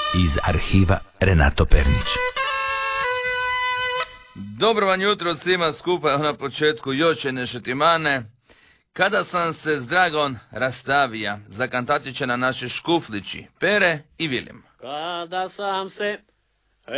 iz arhiva Renato Pernić. Dobro vam jutro svima skupa, na početku još jedne šetimane. Kada sam se s Dragom rastavija, zakantatit će na naše škuflići Pere i Vilim. Kada sam se